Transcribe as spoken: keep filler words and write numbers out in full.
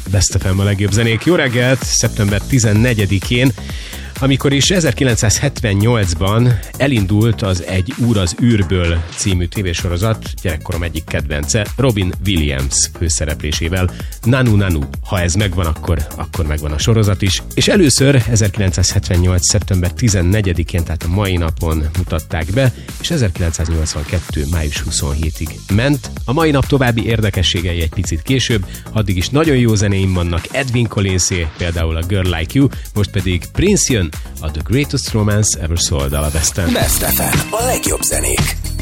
Best ef em a legjobb zenék. Jó reggelt, szeptember tizennegyedikén, amikor is ezerkilencszázhetvennyolcban elindult az Egy úr az űrből című tévésorozat, gyerekkorom egyik kedvence, Robin Williams főszereplésével. Nanu Nanu, ha ez megvan, akkor, akkor megvan a sorozat is. És először ezerkilencszázhetvennyolc. szeptember tizennegyedikén, tehát a mai napon mutatták be, és ezerkilencszáznyolcvankettő. május huszonhetedikéig ment. A mai nap további érdekességei egy picit később, addig is nagyon jó zenéim vannak, Edwin Collinsé, például a Girl Like You, most pedig Prince jön a The Greatest Romance Ever Sold a Best ef em. Best ef em, a legjobb zenék.